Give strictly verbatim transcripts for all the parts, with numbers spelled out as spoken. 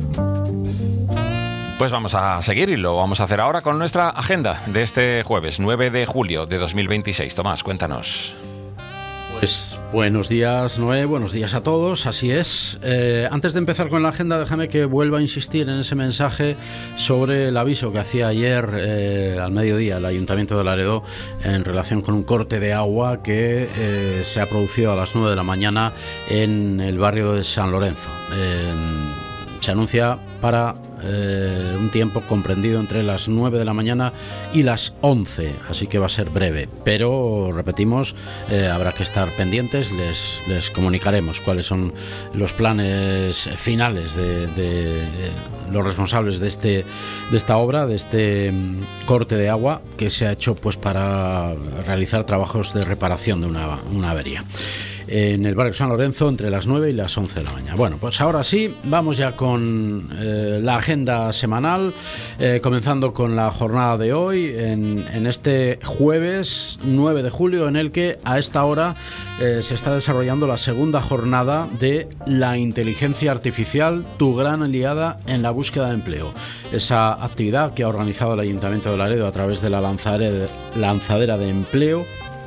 Pues vamos a seguir y lo vamos a hacer ahora con nuestra agenda de este jueves nueve de julio de dos mil veintiséis. Tomás, cuéntanos. Pues buenos días, Noé, buenos días a todos, así es. Eh, antes de empezar con la agenda, déjame que vuelva a insistir en ese mensaje sobre el aviso que hacía ayer eh, al mediodía el Ayuntamiento de Laredo en relación con un corte de agua que eh, se ha producido a las nueve de la mañana en el barrio de San Lorenzo. Eh, se anuncia para eh, un tiempo comprendido entre las nueve de la mañana y las once, así que va a ser breve, pero repetimos, eh, habrá que estar pendientes, les, les comunicaremos cuáles son los planes finales de, de, de los responsables de, este, de esta obra, de este um, corte de agua que se ha hecho pues para realizar trabajos de reparación de una, una avería en el barrio San Lorenzo entre las nueve y las once de la mañana. Bueno, pues ahora sí, vamos ya con eh, la agenda semanal, eh, comenzando con la jornada de hoy, en, en este jueves nueve de julio, en el que a esta hora eh, se está desarrollando la segunda jornada de la inteligencia artificial, tu gran aliada en la búsqueda de empleo. Esa actividad que ha organizado el Ayuntamiento de Laredo a través de la lanzadera, lanzadera de empleo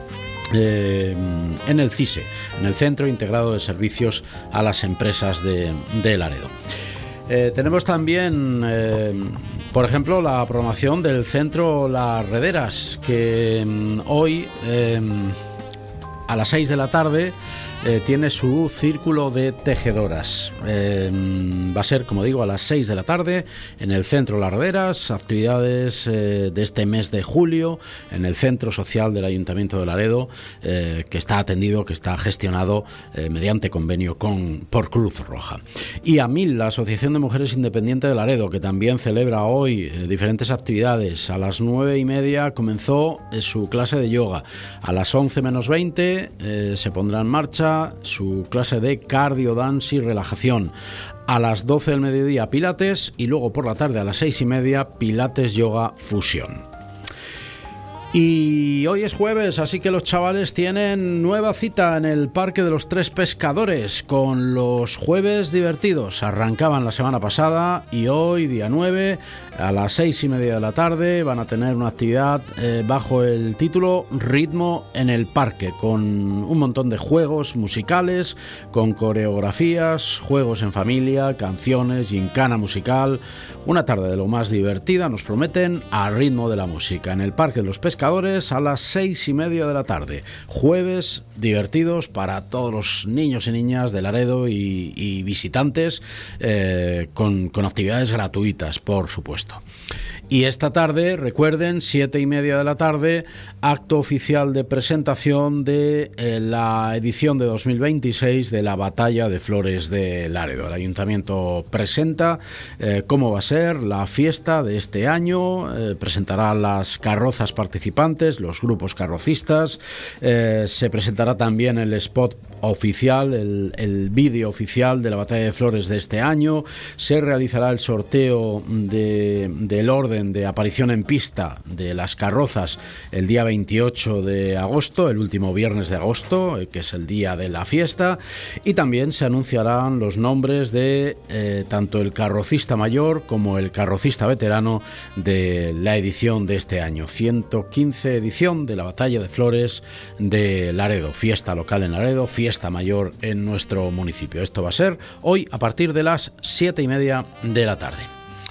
Eh, en el CISE, en el Centro Integrado de Servicios a las Empresas de, de Laredo. Eh, tenemos también, eh, por ejemplo, la programación del Centro Las Rederas, que eh, hoy eh, a las seis de la tarde Eh, tiene su círculo de tejedoras. Eh, va a ser, como digo, a las seis de la tarde en el Centro Las Rederas, actividades eh, de este mes de julio en el Centro Social del Ayuntamiento de Laredo, eh, que está atendido, que está gestionado eh, mediante convenio con por Cruz Roja. Y AMIL, la Asociación de Mujeres Independientes de Laredo, que también celebra hoy eh, diferentes actividades. A las nueve y media comenzó eh, su clase de yoga. A las once menos veinte eh, se pondrá en marcha su clase de cardio, dance y relajación. A las doce del mediodía pilates y luego por la tarde a las seis y media pilates yoga fusión. Y hoy es jueves, así que los chavales tienen nueva cita en el Parque de los Tres Pescadores con los jueves divertidos. Arrancaban la semana pasada y hoy, día nueve, a las seis y media de la tarde, van a tener una actividad eh, bajo el título Ritmo en el Parque, con un montón de juegos musicales, con coreografías, juegos en familia, canciones, gincana musical. Una tarde de lo más divertida, nos prometen, al ritmo de la música, en el Parque de los Pescadores a las seis y media de la tarde. Jueves divertidos para todos los niños y niñas de Laredo y, y visitantes, eh, con, con actividades gratuitas, por supuesto. Y esta tarde, recuerden, siete y media de la tarde, acto oficial de presentación de eh, la edición de dos mil veintiséis de la Batalla de Flores de Laredo. El Ayuntamiento presenta eh, cómo va a ser la fiesta de este año, eh, presentará las carrozas participantes, los grupos carrocistas, eh, se presentará también el spot oficial, el, el vídeo oficial de la Batalla de Flores de este año, se realizará el sorteo de, del orden de aparición en pista de las carrozas el día veintiocho de agosto, el último viernes de agosto, que es el día de la fiesta, y también se anunciarán los nombres de eh, tanto el carrocista mayor como el carrocista veterano de la edición de este año, ciento quince edición de la Batalla de Flores de Laredo, fiesta local en Laredo, fiesta mayor en nuestro municipio. Esto va a ser hoy a partir de las siete y media de la tarde.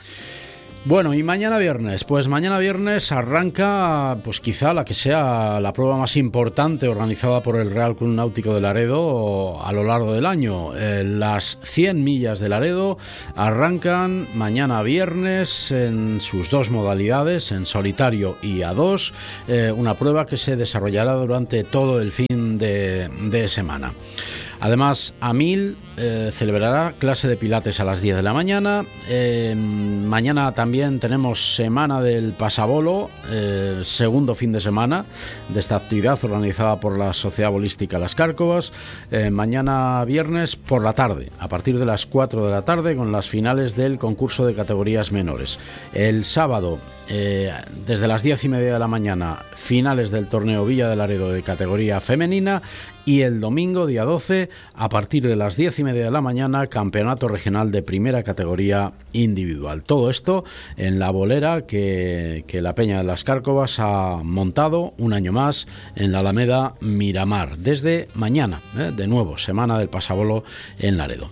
Bueno, y mañana viernes, pues mañana viernes arranca, pues quizá la que sea la prueba más importante organizada por el Real Club Náutico de Laredo a lo largo del año. Eh, las cien millas de Laredo arrancan mañana viernes en sus dos modalidades, en solitario y a dos, eh, una prueba que se desarrollará durante todo el fin de, de semana. Además, AMIL eh, celebrará clase de pilates a las diez de la mañana. Eh, mañana también tenemos Semana del Pasabolo, eh, segundo fin de semana de esta actividad organizada por la Sociedad Bolística Las Cárcovas. Eh, mañana viernes por la tarde, a partir de las cuatro de la tarde, con las finales del concurso de categorías menores. El sábado, Eh, desde las diez y media de la mañana, finales del torneo Villa de Laredo de categoría femenina, Y el domingo, día doce, a partir de las diez y media de la mañana, campeonato regional de primera categoría individual. Todo esto en la bolera que, que la Peña de las Cárcovas ha montado un año más en la Alameda Miramar. Desde mañana, ¿eh? de nuevo, semana del pasabolo en Laredo.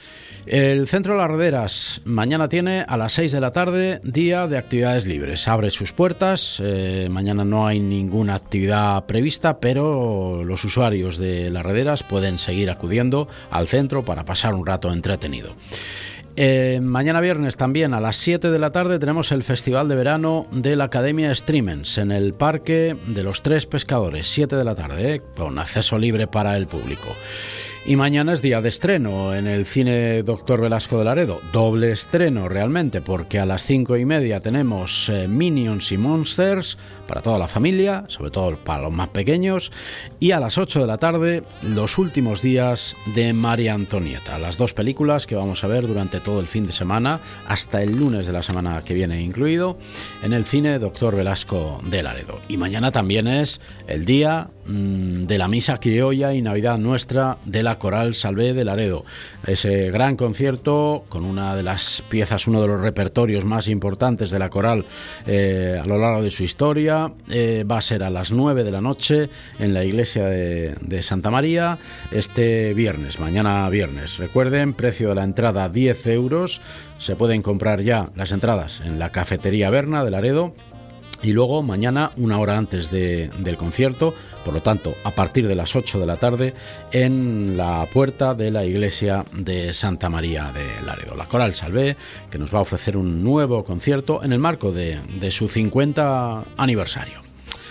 El Centro de las Rederas mañana tiene a las seis de la tarde día de actividades libres. Abre sus puertas, eh, mañana no hay ninguna actividad prevista, pero los usuarios de las Rederas pueden seguir acudiendo al centro para pasar un rato entretenido. Eh, mañana viernes también a las siete de la tarde tenemos el Festival de Verano de la Academia Streamens en el Parque de los Tres Pescadores, siete de la tarde, eh, con acceso libre para el público. Y mañana es día de estreno en el Cine Doctor Velasco de Laredo. Doble estreno realmente, porque a las cinco y media tenemos eh, Minions y Monsters para toda la familia, sobre todo para los más pequeños. Y a las ocho de la tarde, Los últimos días de María Antonieta. Las dos películas que vamos a ver durante todo el fin de semana, hasta el lunes de la semana que viene incluido, en el Cine Doctor Velasco de Laredo. Y mañana también es el día mmm, de la Misa Criolla y Navidad Nuestra de la Coral Salvé de Laredo. Ese gran concierto con una de las piezas, uno de los repertorios más importantes de la coral eh, a lo largo de su historia, eh, va a ser a las nueve de la noche en la iglesia de, de Santa María este viernes, mañana viernes. Recuerden, precio de la entrada diez euros, se pueden comprar ya las entradas en la cafetería Berna de Laredo. Y luego mañana, una hora antes de, del concierto, por lo tanto, a partir de las ocho de la tarde, en la puerta de la iglesia de Santa María de Laredo. La Coral Salvé, que nos va a ofrecer un nuevo concierto en el marco de, de su cincuenta aniversario.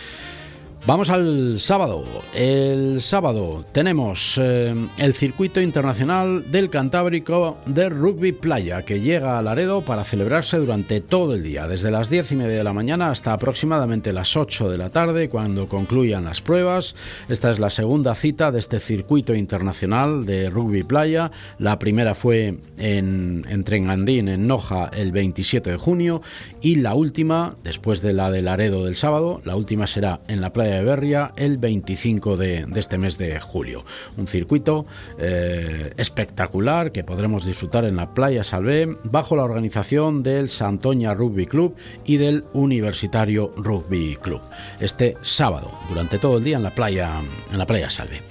Vamos al sábado. El sábado tenemos eh, el Circuito Internacional del Cantábrico de Rugby Playa, que llega a Laredo para celebrarse durante todo el día, desde las diez y media de la mañana hasta aproximadamente las ocho de la tarde, cuando concluyan las pruebas. Esta es la segunda cita de este Circuito Internacional de Rugby Playa. La primera fue en, en Trengandín, en Noja, el veintisiete de junio, y la última, después de la de Laredo del sábado, la última será en la playa de Berria el veinticinco de, de este mes de julio. Un circuito eh, espectacular que podremos disfrutar en la Playa Salvé bajo la organización del Santoña Rugby Club y del Universitario Rugby Club. Este sábado, durante todo el día en la playa, en la Playa Salvé.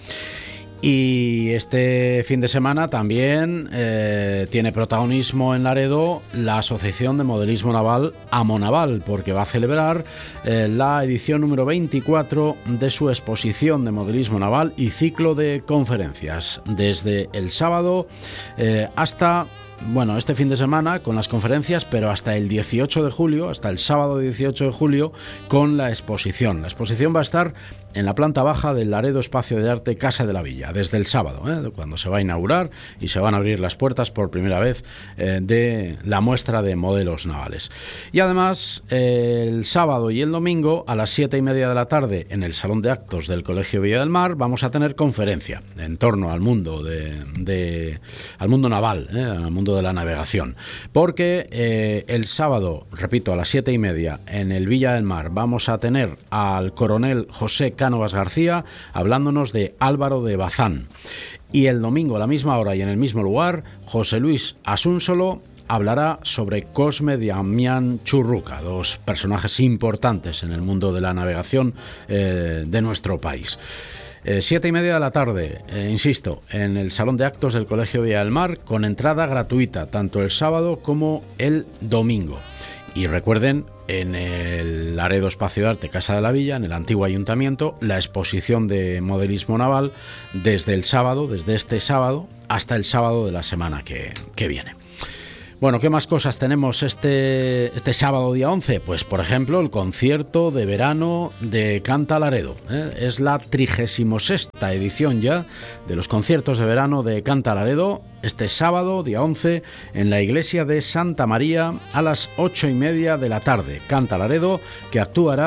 Y este fin de semana también eh, tiene protagonismo en Laredo la Asociación de Modelismo Naval Amonaval, porque va a celebrar eh, la edición número veinticuatro de su exposición de modelismo naval y ciclo de conferencias, desde el sábado eh, hasta... Bueno, este fin de semana con las conferencias, pero hasta el dieciocho de julio, hasta el sábado dieciocho de julio, con la exposición. La exposición va a estar en la planta baja del Laredo Espacio de Arte Casa de la Villa, desde el sábado, ¿eh? cuando se va a inaugurar y se van a abrir las puertas por primera vez eh, de la muestra de modelos navales. Y además, eh, el sábado y el domingo, a las siete y media de la tarde, en el Salón de Actos del Colegio Villa del Mar, vamos a tener conferencia en torno al mundo, de, de, al mundo naval, ¿eh? al mundo de la navegación, porque eh, el sábado, repito, a las siete y media en el Villa del Mar vamos a tener al coronel José Cánovas García hablándonos de Álvaro de Bazán, y el domingo a la misma hora y en el mismo lugar José Luis Asúnsolo hablará sobre Cosme Damián Churruca, dos personajes importantes en el mundo de la navegación eh, de nuestro país. Eh, siete y media de la tarde, eh, insisto, en el Salón de Actos del Colegio Villa del Mar, con entrada gratuita, tanto el sábado como el domingo. Y recuerden, en el Laredo Espacio de Arte Casa de la Villa, en el antiguo ayuntamiento, la exposición de modelismo naval desde el sábado, desde este sábado, hasta el sábado de la semana que, que viene. Bueno, ¿qué más cosas tenemos este, este sábado día once? Pues, por ejemplo, el concierto de verano de Canta Laredo. ¿eh? Es la trigésima sexta edición ya de los conciertos de verano de Canta Laredo. Este sábado, día once, en la iglesia de Santa María a las ocho y media de la tarde. Canta Laredo, que actuará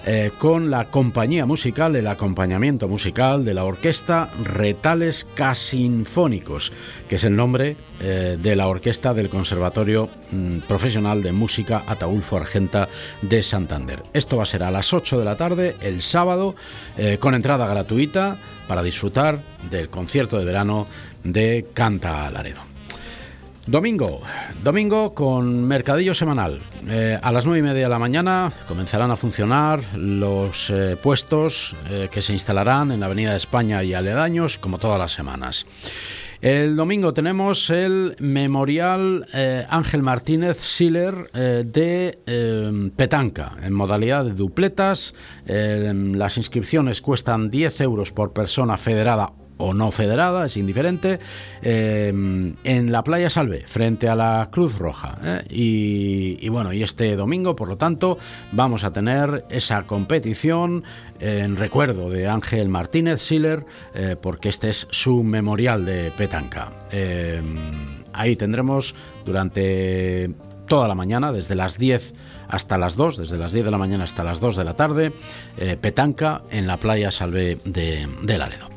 eh, con la compañía musical, el acompañamiento musical de la orquesta Retales Casinfónicos, que es el nombre eh, de la orquesta del Conservatorio mm, Profesional de Música Ataulfo Argenta de Santander. Esto va a ser a las ocho de la tarde, el sábado, eh, con entrada gratuita para disfrutar del concierto de verano de Canta Laredo. Domingo, domingo con mercadillo semanal. Eh, a las nueve y media de la mañana comenzarán a funcionar los eh, puestos eh, que se instalarán en la Avenida de España y aledaños, como todas las semanas. El domingo tenemos el Memorial eh, Ángel Martínez Siller eh, de eh, petanca, en modalidad de dupletas. Eh, las inscripciones cuestan diez euros por persona federada o no federada, es indiferente, eh, en la Playa Salve, frente a la Cruz Roja. ¿eh? Y, y bueno, y este domingo, por lo tanto, vamos a tener esa competición en recuerdo de Ángel Martínez Siller, eh, porque este es su memorial de petanca. Eh, ahí tendremos durante toda la mañana, desde las diez hasta las dos, desde las diez de la mañana hasta las dos de la tarde, eh, petanca en la Playa Salve de, de Laredo.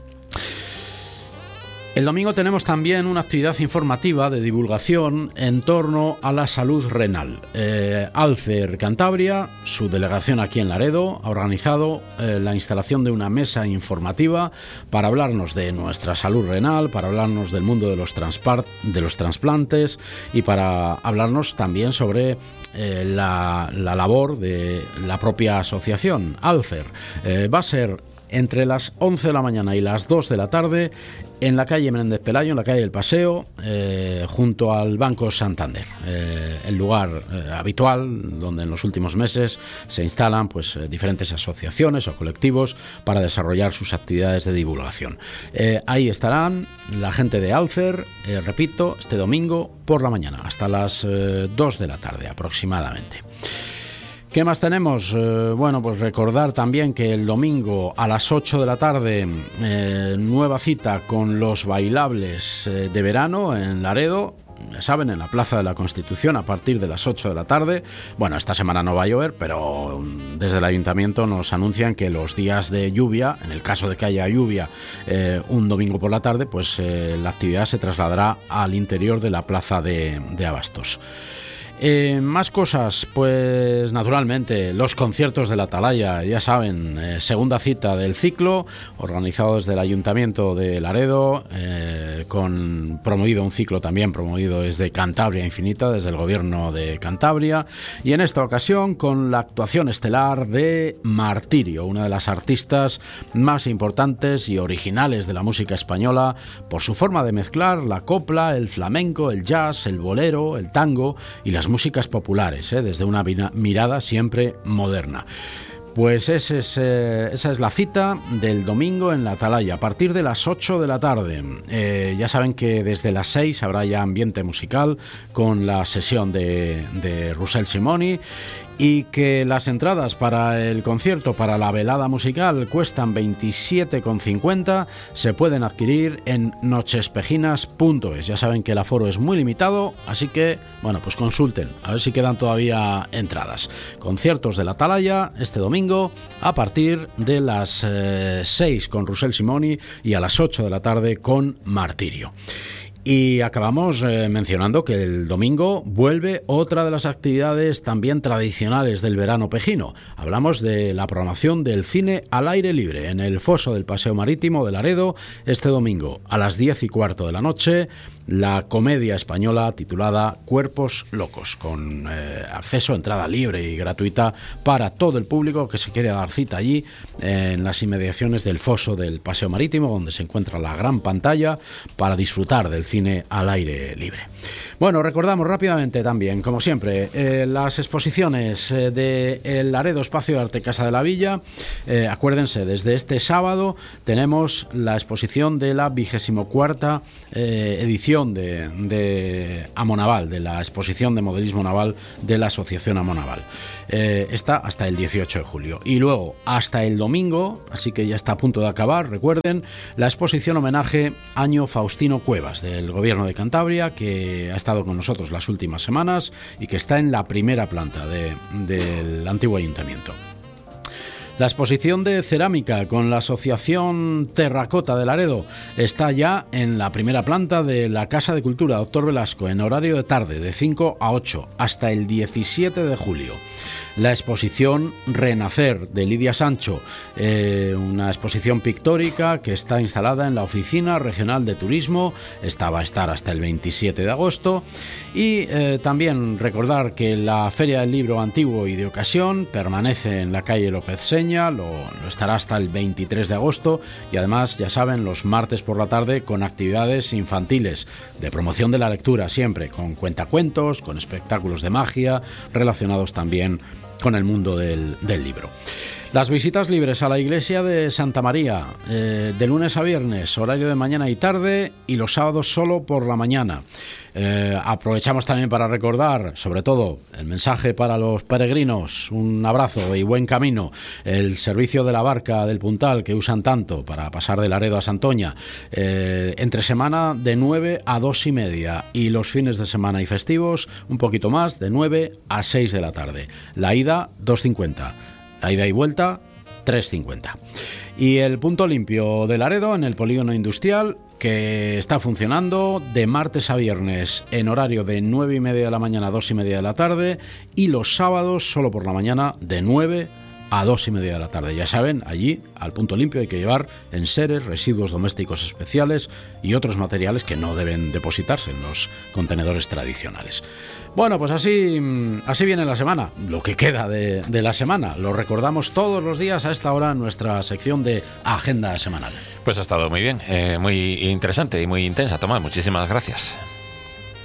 El domingo tenemos también una actividad informativa de divulgación en torno a la salud renal. Eh, Alcer Cantabria, su delegación aquí en Laredo, ha organizado eh, la instalación de una mesa informativa para hablarnos de nuestra salud renal, para hablarnos del mundo de los, transpar- de los trasplantes y para hablarnos también sobre eh, la, la labor de la propia asociación Alcer. Eh, va a ser entre las once de la mañana y las dos de la tarde en la calle Menéndez Pelayo, en la calle del Paseo, eh, junto al Banco Santander, eh, el lugar eh, habitual donde en los últimos meses se instalan pues, eh, diferentes asociaciones o colectivos para desarrollar sus actividades de divulgación. Eh, ahí estarán la gente de Alcer, eh, repito, este domingo por la mañana, hasta las eh, dos de la tarde aproximadamente. ¿Qué más tenemos? Eh, bueno, pues recordar también que el domingo a las ocho de la tarde, eh, nueva cita con los bailables eh, de verano en Laredo. Ya saben, en la Plaza de la Constitución a partir de las ocho de la tarde. Bueno, esta semana no va a llover, pero desde el Ayuntamiento nos anuncian que los días de lluvia, en el caso de que haya lluvia eh, un domingo por la tarde, pues eh, la actividad se trasladará al interior de la Plaza de, de Abastos. Eh, más cosas, pues naturalmente los conciertos de la Atalaya, ya saben, eh, segunda cita del ciclo, organizado desde el Ayuntamiento de Laredo, eh, con promovido un ciclo también promovido desde Cantabria Infinita, desde el Gobierno de Cantabria, y en esta ocasión con la actuación estelar de Martirio, una de las artistas más importantes y originales de la música española, por su forma de mezclar la copla, el flamenco, el jazz, el bolero, el tango y las músicas populares, ¿eh? desde una mirada siempre moderna. Pues ese es, eh, esa es la cita del domingo en la Atalaya, a partir de las ocho de la tarde. Eh, ya saben que desde las seis habrá ya ambiente musical con la sesión de, de Russell Simoni, y que las entradas para el concierto, para la velada musical, cuestan veintisiete con cincuenta. Se pueden adquirir en nochespejinas punto es. Ya saben que el aforo es muy limitado, así que, bueno, pues consulten, a ver si quedan todavía entradas. Conciertos de la Atalaya este domingo a partir de las eh, seis con Russell Simoni y a las ocho de la tarde con Martirio. Y acabamos eh, mencionando que el domingo vuelve otra de las actividades también tradicionales del verano pejino. Hablamos de la programación del cine al aire libre en el foso del Paseo Marítimo de Laredo este domingo a las diez y cuarto de la noche. La comedia española titulada Cuerpos Locos, con eh, acceso, entrada libre y gratuita para todo el público que se quiere dar cita allí eh, en las inmediaciones del foso del Paseo Marítimo, donde se encuentra la gran pantalla para disfrutar del cine al aire libre. Bueno, recordamos rápidamente también, como siempre, eh, las exposiciones eh, de el Laredo Espacio de Arte Casa de la Villa. Eh, acuérdense, desde este sábado tenemos la exposición de la vigésimo cuarta eh, edición de, de Amonaval, de la exposición de modelismo naval de la Asociación Amonaval. Eh, está hasta el dieciocho de julio. Y luego hasta el domingo, así que ya está a punto de acabar, recuerden, la exposición homenaje Año Faustino Cuevas, del Gobierno de Cantabria, que ha estado con nosotros las últimas semanas y que está en la primera planta de, del antiguo ayuntamiento. La exposición de cerámica con la Asociación Terracota de Laredo está ya en la primera planta de la Casa de Cultura Doctor Velasco en horario de tarde de cinco a ocho hasta el diecisiete de julio. La exposición Renacer de Lidia Sancho, eh, una exposición pictórica que está instalada en la Oficina Regional de Turismo. Esta va a estar hasta el veintisiete de agosto. Y eh, también recordar que la Feria del Libro Antiguo y de Ocasión permanece en la calle López Seña, lo, lo estará hasta el veintitrés de agosto, y además, ya saben, los martes por la tarde con actividades infantiles de promoción de la lectura, siempre con cuentacuentos, con espectáculos de magia relacionados también con el mundo del, del libro. Las visitas libres a la iglesia de Santa María, eh, de lunes a viernes, horario de mañana y tarde, y los sábados solo por la mañana. Eh, aprovechamos también para recordar, sobre todo, el mensaje para los peregrinos, un abrazo y buen camino, el servicio de la barca del Puntal que usan tanto para pasar de Laredo a Santoña, eh, entre semana de nueve a dos y media, y los fines de semana y festivos un poquito más, de nueve a seis de la tarde. La ida dos cincuenta, la ida y vuelta tres cincuenta. Y el punto limpio de Laredo en el polígono industrial, que está funcionando de martes a viernes en horario de nueve y media de la mañana a dos y media de la tarde, y los sábados solo por la mañana de nueve a dos y media de la tarde. Ya saben, allí al punto limpio hay que llevar enseres, residuos domésticos especiales y otros materiales que no deben depositarse en los contenedores tradicionales. Bueno, pues así, así viene la semana, lo que queda de, de la semana. Lo recordamos todos los días a esta hora en nuestra sección de Agenda Semanal. Pues ha estado muy bien, eh, muy interesante y muy intensa, Tomás. Muchísimas gracias.